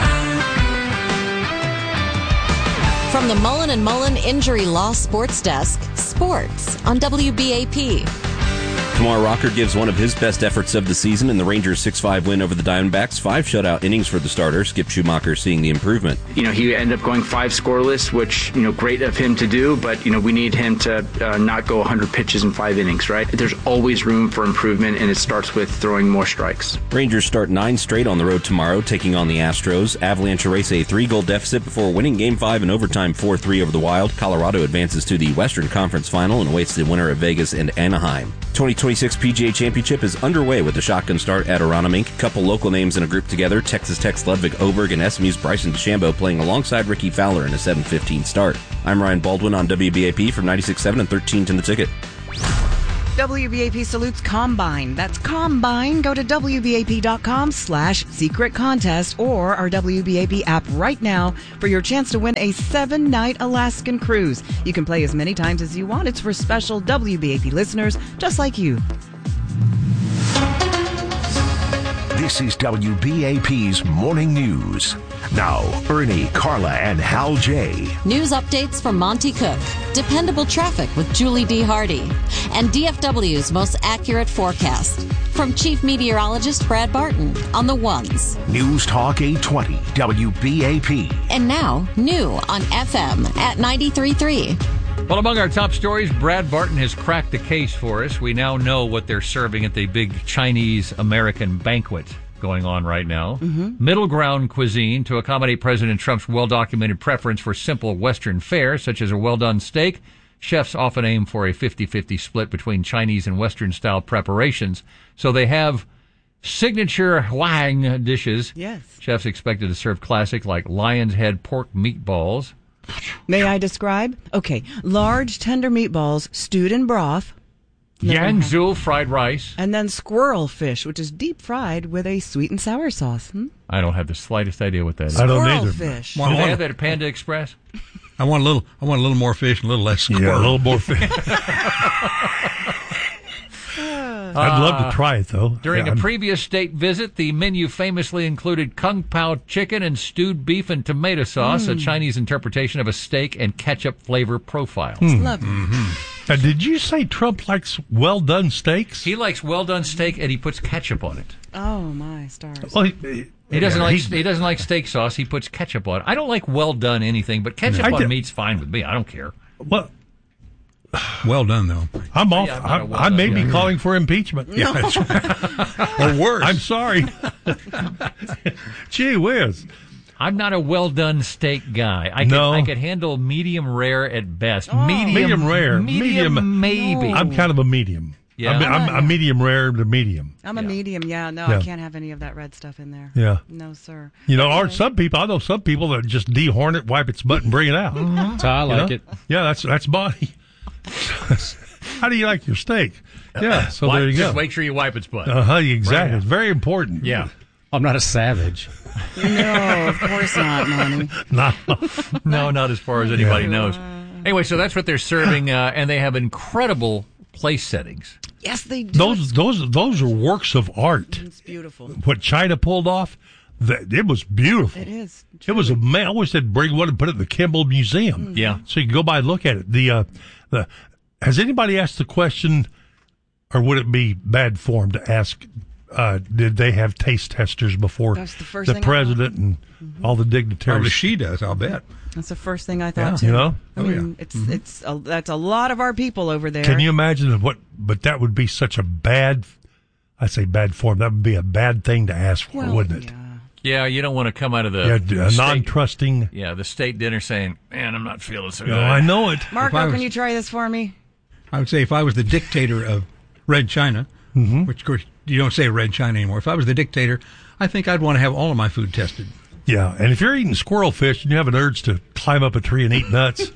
From the Mullen & Mullen Injury Law Sports Desk, sports on WBAP.
Kumar Rocker gives one of his best efforts of the season in the Rangers' 6-5 win over the Diamondbacks. 5 shutout innings for the starter. Skip Schumacher seeing the improvement.
He ended up going 5 scoreless, which, great of him to do, but, we need him to not go 100 pitches in 5 innings, right? There's always room for improvement, and it starts with throwing more strikes.
Rangers start 9 straight on the road tomorrow, taking on the Astros. Avalanche erase a 3-goal deficit before winning Game 5 in overtime 4-3 over the Wild. Colorado advances to the Western Conference Final and awaits the winner of Vegas and Anaheim. 2026 PGA Championship is underway with a shotgun start at Aronimink. Couple local names in a group together. Texas Tech's Ludwig Oberg and SMU's Bryson DeChambeau playing alongside Ricky Fowler in a 7:15 start. I'm Ryan Baldwin on WBAP from 96.7 and 13 in the ticket.
WBAP salutes Combine. That's Combine. Go to WBAP.com/secret contest or our WBAP app right now for your chance to win a 7-night Alaskan cruise. You can play as many times as you want. It's for special WBAP listeners just like you.
This is WBAP's Morning News. Now, Ernie, Carla, and Hal J.
News updates from Monty Cook, dependable traffic with Julie D. Hardy, and DFW's most accurate forecast. From Chief Meteorologist Brad Barton on the ones.
News Talk 820, WBAP.
And now, new on FM at 93.3.
Well, among our top stories, Brad Barton has cracked the case for us. We now know what they're serving at the big Chinese-American banquet going on right now. Middle ground cuisine to accommodate President Trump's well-documented preference for simple Western fare, such as a well-done steak. Chefs often aim for a 50-50 split between Chinese and Western-style preparations. So they have signature Huang dishes.
Yes.
Chefs expected to serve classic like lion's head pork meatballs.
May I describe? Okay. Large, tender meatballs stewed in broth.
Yangzhou fried rice.
And then squirrel fish, which is deep fried with a sweet and sour sauce.
I don't have the slightest idea what that is.
I don't
Squirrel
either.
fish.
Do they have that at Panda Express?
I want a little more fish and a little less squirrel.
Yeah, a little more fish. I'd love to try it, though.
During a previous state visit, the menu famously included Kung Pao chicken and stewed beef and tomato sauce, a Chinese interpretation of a steak and ketchup flavor profile.
Lovely.
Now, did you say Trump likes well-done steaks?
He likes well-done steak, and he puts ketchup on it.
Oh, my stars.
Well,
He doesn't like steak sauce. He puts ketchup on it. I don't like well-done anything, but ketchup on meat's fine with me. I don't care.
Well done, though.
I'm off.
Yeah,
I may be calling for impeachment.
Yeah, that's right. Or worse.
I'm sorry. Gee whiz.
I'm not a well-done steak guy. I could handle medium rare at best.
Medium rare.
Medium maybe.
I'm kind of a medium.
Yeah.
I'm a medium rare to medium.
I'm a medium, No, I can't have any of that red stuff in there.
Yeah.
No, sir.
You know, or some people, I know some people that just dehorn it, wipe its butt, and bring it out.
That's how I like it.
Yeah, that's Bonnie. How do you like your steak? Yeah, so there you go.
Just make sure you wipe its butt.
Exactly.
Right.
It's very important.
Yeah.
I'm not a savage.
No, of course not, Monty.
No, not as far as anybody knows. Anyway, so that's what they're serving, and they have incredible place settings.
Yes, they do.
Those are works of art.
It's beautiful.
What China pulled off, it was beautiful.
It is.
It was I always said bring one and put it in the Kimball Museum.
Yeah.
So you can go by and look at it. Has anybody asked the question, or would it be bad form to ask, did they have taste testers before the president and all the dignitaries?
Probably she does, I'll bet.
That's the first thing I thought,
too.
too.
You know?
I mean, that's a lot of our people over there.
Can you imagine but that would be such a bad, I say bad form, that would be a bad thing to ask for, wouldn't it?
Yeah, you don't want to come out of the
non-trusting.
Yeah, the state dinner saying, man, I'm not feeling so good.
No, I know it.
Marco, can you try this for me?
I would say if I was the dictator of Red China, which, of course, you don't say Red China anymore. If I was the dictator, I think I'd want to have all of my food tested.
Yeah, and if you're eating squirrel fish and you have an urge to climb up a tree and eat nuts.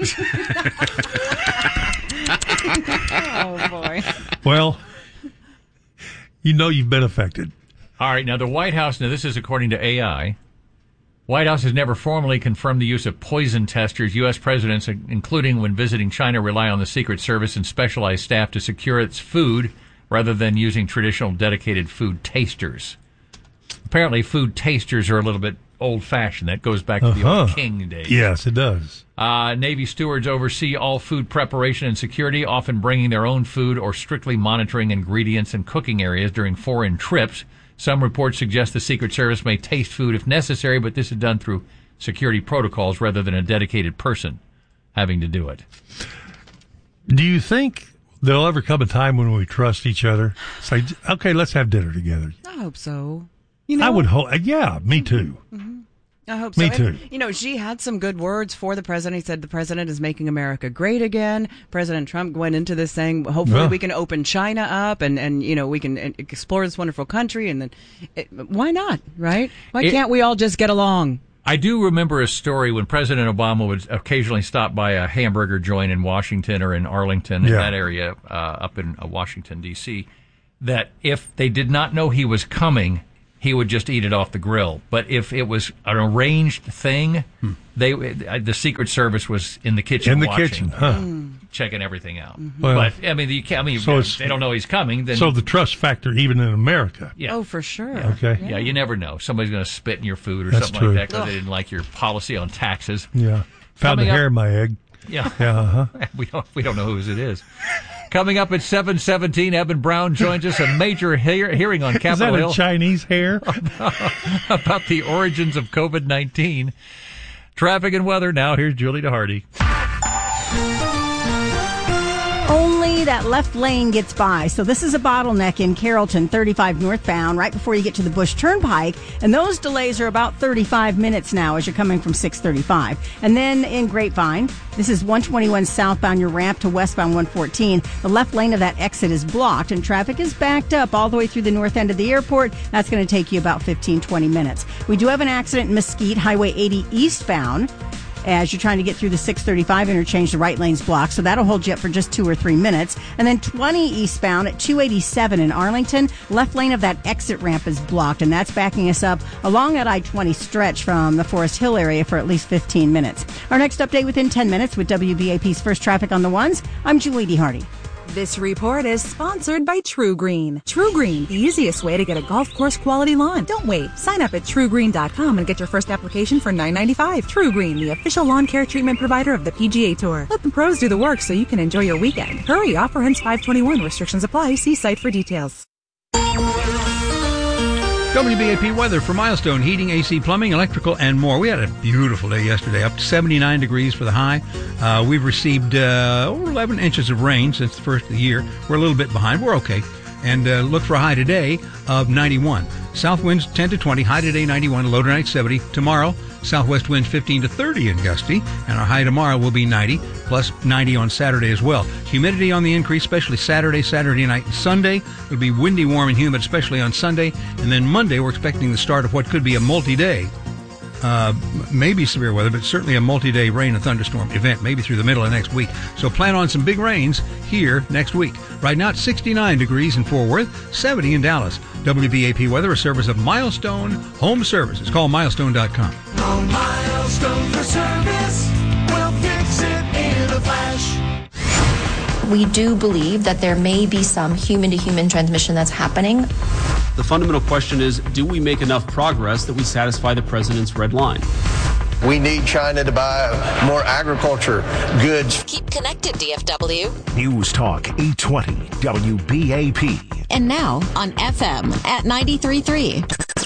Oh, boy.
Well, you know you've been affected.
All right, now the White House, this is according to AI. White House has never formally confirmed the use of poison testers. U.S. presidents, including when visiting China, rely on the Secret Service and specialized staff to secure its food rather than using traditional dedicated food tasters. Apparently, food tasters are a little bit old-fashioned. That goes back to the old king days.
Yes, it does.
Navy stewards oversee all food preparation and security, often bringing their own food or strictly monitoring ingredients and cooking areas during foreign trips. Some reports suggest the Secret Service may taste food if necessary, but this is done through security protocols rather than a dedicated person having to do it.
Do you think there'll ever come a time when we trust each other? Say, okay, let's have dinner together.
I hope so.
I would hope. Yeah, me too.
Mm-hmm. I hope so.
Me too.
And, Xi had some good words for the president. He said the president is making America great again. President Trump went into this saying, hopefully we can open China up and we can explore this wonderful country. And then why not, right? Why can't we all just get along?
I do remember a story when President Obama would occasionally stop by a hamburger joint in Washington or in Arlington, in that area, up in Washington, D.C., that if they did not know he was coming, he would just eat it off the grill. But if it was an arranged thing, the Secret Service was in the kitchen checking everything out.
Mm-hmm. Well,
but, if they don't know he's coming, then...
So the trust factor, even in America.
Yeah.
Oh, for sure.
Yeah. Okay.
Yeah, you never know. Somebody's going to spit in your food or
That's
something
true.
like that because they didn't like your policy on taxes.
Yeah. Found a hair in my egg.
Yeah.
Yeah,
We don't know whose it is. Coming up at 7:17, Eben Brown joins us. A major hearing on Capitol Hill.
Is that a Chinese hair?
About the origins of COVID-19. Traffic and weather. Now, here's Julie DeHardy.
Only that left lane gets by. So this is a bottleneck in Carrollton, 35 northbound, right before you get to the Bush Turnpike. And those delays are about 35 minutes now as you're coming from 635. And then in Grapevine, this is 121 southbound, your ramp to westbound 114. The left lane of that exit is blocked and traffic is backed up all the way through the north end of the airport. That's going to take you about 15-20 minutes. We do have an accident in Mesquite, Highway 80 eastbound. As you're trying to get through the 635 interchange, the right lane's blocked, so that'll hold you up for just 2 or 3 minutes. And then 20 eastbound at 287 in Arlington, left lane of that exit ramp is blocked, and that's backing us up along that I-20 stretch from the Forest Hill area for at least 15 minutes. Our next update within 10 minutes with WBAP's First Traffic on the Ones. I'm Julie DeHardy.
This report is sponsored by True Green. True Green, the easiest way to get a golf course quality lawn. Don't wait. Sign up at TrueGreen.com and get your first application for $9.95. True Green, the official lawn care treatment provider of the PGA Tour. Let the pros do the work so you can enjoy your weekend. Hurry, offer ends 5/21. Restrictions apply. See site for details.
WBAP weather for Milestone Heating, AC, Plumbing, Electrical, and more. We had a beautiful day yesterday, up to 79 degrees for the high. We've received over 11 inches of rain since the first of the year. We're a little bit behind. We're okay. And look for a high today of 91. South winds 10 to 20, high today 91, low tonight 70. Tomorrow, southwest winds 15 to 30 and gusty, and our high tomorrow will be 90, plus 90 on Saturday as well. Humidity on the increase, especially Saturday night, and Sunday. It'll be windy, warm, and humid, especially on Sunday. And then Monday, we're expecting the start of what could be a multi-day, maybe severe weather, but certainly a multi-day rain and thunderstorm event, maybe through the middle of next week. So plan on some big rains here next week. Right now, it's 69 degrees in Fort Worth, 70 in Dallas. WBAP weather, a service of Milestone Home Services. Call milestone.com.
No Milestone for service, we'll fix it in a flash.
We do believe that there may be some human-to-human transmission that's happening.
The fundamental question is, do we make enough progress that we satisfy the president's red line?
We need China to buy more agriculture goods.
Keep connected, DFW.
News Talk 820 WBAP.
And now on FM at 93.3.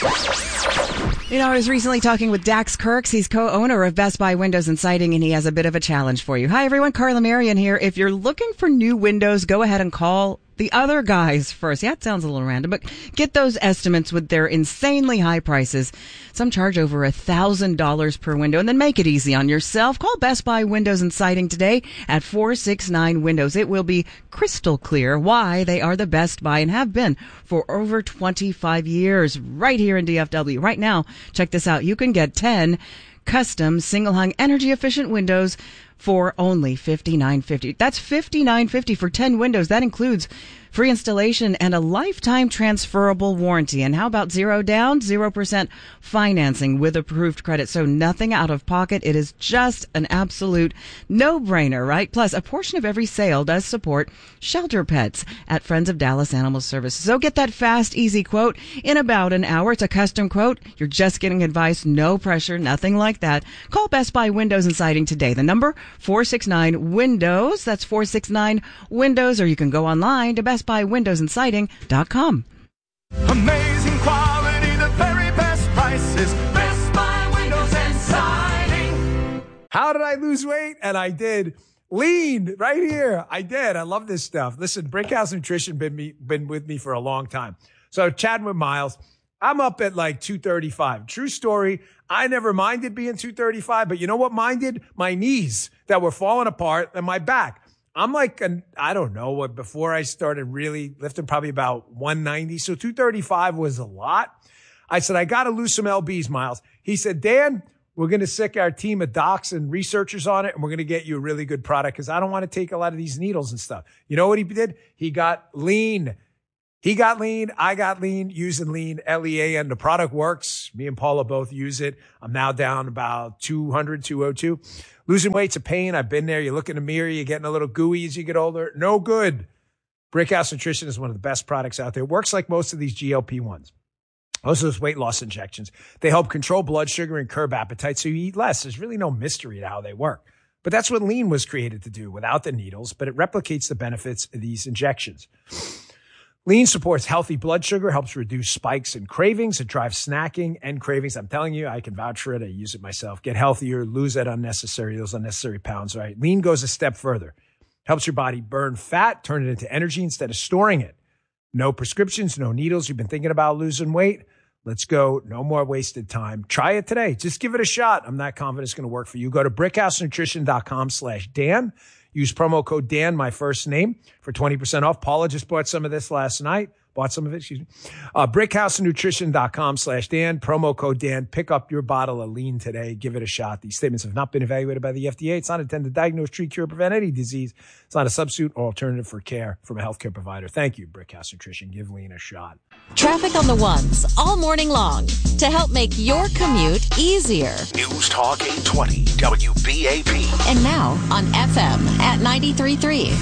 I was recently talking with Dax Kirks. He's co-owner of Best Buy Windows and Siding, and he has a bit of a challenge for you. Hi, everyone. Carla Marion here. If you're looking for new windows, go ahead and call the other guys first. Yeah, it sounds a little random, but get those estimates with their insanely high prices. Some charge over $1,000 per window, and then make it easy on yourself. Call Best Buy Windows and Siding today at 469 Windows. It will be crystal clear why they are the Best Buy and have been for over 25 years right here in DFW. Right now, check this out. You can get 10 custom single-hung energy-efficient windows for only $59.50. That's $59.50 for 10 windows. That includes free installation and a lifetime transferable warranty. And how about zero down, 0% financing with approved credit? So nothing out of pocket. It is just an absolute no-brainer, right? Plus, a portion of every sale does support shelter pets at Friends of Dallas Animal Services. So get that fast, easy quote in about an hour. It's a custom quote. You're just getting advice, no pressure, nothing like that. Call Best Buy Windows and Siding today. The number, 469-WINDOWS. That's 469-WINDOWS. Or you can go online to BestBuyWindowsAndSiding.com.
Amazing quality, the very best prices. Best Buy Windows and Siding.
How did I lose weight? And I did. Lean right here. I did. I love this stuff. Listen, Brickhouse Nutrition been with me for a long time. So chatting with Miles, I'm up at like 235. True story. I never minded being 235, but you know what minded? My knees that were falling apart and my back. I'm like, I don't know what, before I started really lifting, probably about 190. So 235 was a lot. I said, I got to lose some LBs, Miles. He said, Dan, we're going to sick our team of docs and researchers on it, and we're going to get you a really good product because I don't want to take a lot of these needles and stuff. You know what he did? He got lean. He got lean. I got lean using lean, Lean. The product works. Me and Paula both use it. I'm now down about 200, 202. Losing weight's a pain. I've been there. You look in the mirror, you're getting a little gooey as you get older. No good. Brickhouse Nutrition is one of the best products out there. It works like most of these GLP-1s. Most of those weight loss injections. They help control blood sugar and curb appetite so you eat less. There's really no mystery to how they work. But that's what lean was created to do without the needles, but it replicates the benefits of these injections. Lean supports healthy blood sugar, helps reduce spikes and cravings. It drives snacking and cravings. I'm telling you, I can vouch for it. I use it myself. Get healthier, lose those unnecessary pounds, right? Lean goes a step further. Helps your body burn fat, turn it into energy instead of storing it. No prescriptions, no needles. You've been thinking about losing weight? Let's go. No more wasted time. Try it today. Just give it a shot. I'm not confident it's going to work for you. Go to brickhousenutrition.com/Dan. Use promo code Dan, my first name, for 20% off. Paula just bought some of this last night. brickhousenutrition.com/Dan. Promo code Dan. Pick up your bottle of lean today. Give it a shot. These statements have not been evaluated by the FDA. It's not intended to diagnose, treat, cure, prevent any disease. It's not a substitute or alternative for care from a healthcare provider. Thank you, Brickhouse Nutrition. Give lean a shot.
Traffic on the ones all morning long to help make your commute easier.
News Talk 820 WBAP.
And now on FM at 93.3.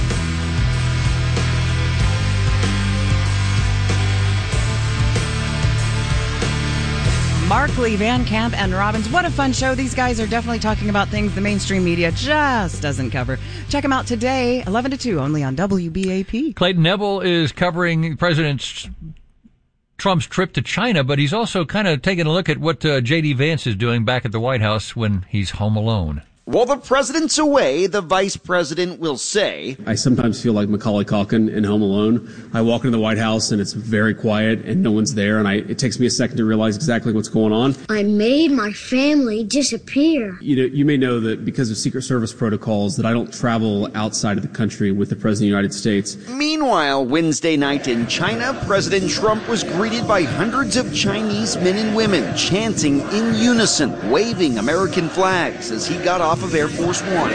Markley, Van Camp, and Robbins. What a fun show. These guys are definitely talking about things the mainstream media just doesn't cover. Check them out today, 11 to 2, only on WBAP.
Clayton Nebel is covering President Trump's trip to China, but he's also kind of taking a look at what J.D. Vance is doing back at the White House when he's home alone.
While the president's away, the vice president will say,
I sometimes feel like Macaulay Culkin in Home Alone. I walk into the White House and it's very quiet and no one's there, and it takes me a second to realize exactly what's going on.
I made my family disappear.
You may know that because of Secret Service protocols that I don't travel outside of the country with the President of the United States.
Meanwhile, Wednesday night in China, President Trump was greeted by hundreds of Chinese men and women chanting in unison, waving American flags as he got off of Air Force One.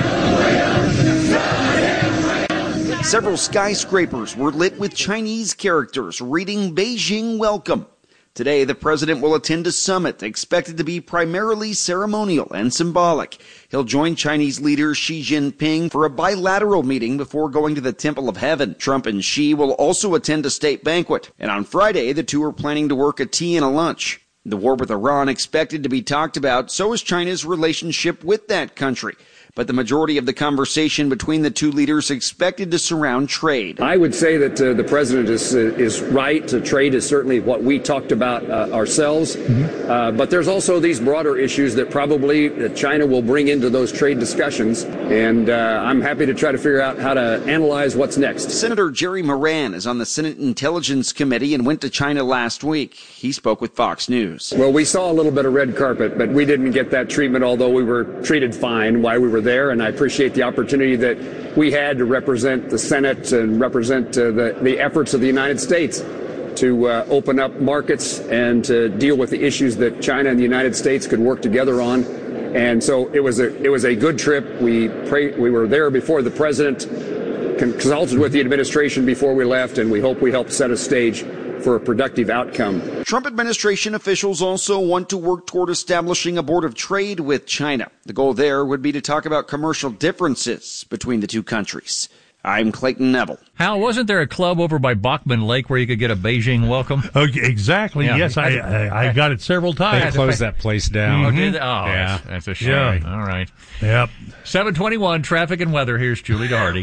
Several skyscrapers were lit with Chinese characters reading Beijing Welcome. Today, the president will attend a summit expected to be primarily ceremonial and symbolic. He'll join Chinese leader Xi Jinping for a bilateral meeting before going to the Temple of Heaven. Trump and Xi will also attend a state banquet. And on Friday, the two are planning to work a tea and a lunch. The war with Iran expected to be talked about, so is China's relationship with that country. But the majority of the conversation between the two leaders expected to surround trade.
I would say that the president is right. Trade is certainly what we talked about ourselves. But there's also these broader issues that probably China will bring into those trade discussions. And I'm happy to try to figure out how to analyze what's next.
Senator Jerry Moran is on the Senate Intelligence Committee and went to China last week. He spoke with Fox News.
Well, we saw a little bit of red carpet, but we didn't get that treatment, although we were treated fine while we were there, and I appreciate the opportunity that we had to represent the Senate and represent the efforts of the United States to open up markets and to deal with the issues that China and the United States could work together on. And so it was a good trip. We were there before the president consulted with the administration before we left, and we hope we helped set a stage for a productive outcome.
Trump administration officials also want to work toward establishing a board of trade with China. The goal there would be to talk about commercial differences between the two countries. I'm Clayton Neville.
Hal, wasn't there a club over by Bachman Lake where you could get a Beijing welcome?
Oh, exactly. Yeah. Yes, I got it several times.
They closed that place down.
Oh, did they? Oh, yeah. That's a shame. Yeah. All right.
Yep.
7:21, traffic and weather. Here's Julie Doherty.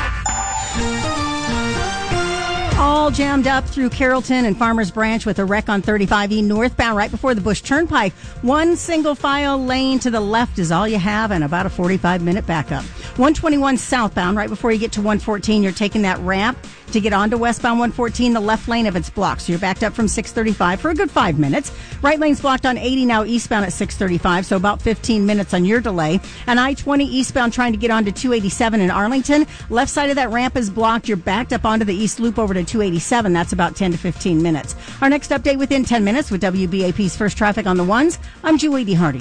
All jammed up through Carrollton and Farmers Branch with a wreck on 35E northbound right before the Bush Turnpike. One single file lane to the left is all you have and about a 45-minute backup. 121 southbound right before you get to 114, you're taking that ramp to get onto westbound 114. The left lane of it's blocked, so you're backed up from 635 for a good 5 minutes. Right lane's blocked on 80 now eastbound at 635, so about 15 minutes on your delay. And I-20 eastbound trying to get onto 287 in Arlington. Left side of that ramp is blocked. You're backed up onto the east loop over to 287. That's about 10 to 15 minutes. Our next update within 10 minutes with WBAP's First Traffic on the Ones. I'm Julie D. Hardy.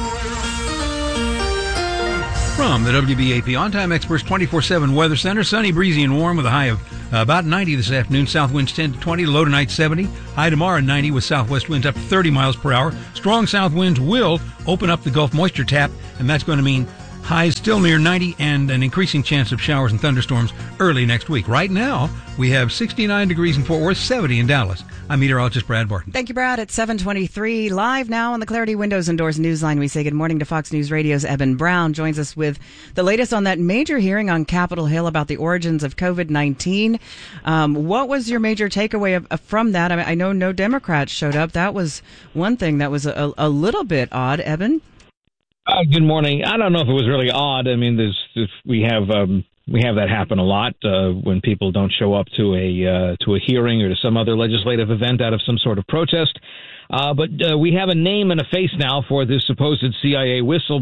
From the WBAP On-Time Experts 24/7 Weather Center, sunny, breezy, and warm with a high of about 90 this afternoon. South winds 10 to 20, low tonight 70. High tomorrow 90 with southwest winds up to 30 miles per hour. Strong south winds will open up the Gulf moisture tap, and that's going to mean highs still near 90 and an increasing chance of showers and thunderstorms early next week. Right now, we have 69 degrees in Fort Worth, 70 in Dallas. I'm meteorologist Brad Barton.
Thank you, Brad. At 7:23, live now on the Clarity Windows and Doors Newsline, we say good morning to Fox News Radio's Eben Brown. Joins us with the latest on that major hearing on Capitol Hill about the origins of COVID-19. What was your major takeaway from that? I mean, I know no Democrats showed up. That was one thing that was a little bit odd, Eben.
Good morning. I don't know if it was really odd. I mean, we have that happen a lot when people don't show up to a hearing or to some other legislative event out of some sort of protest. But we have a name and a face now for this supposed CIA whistle.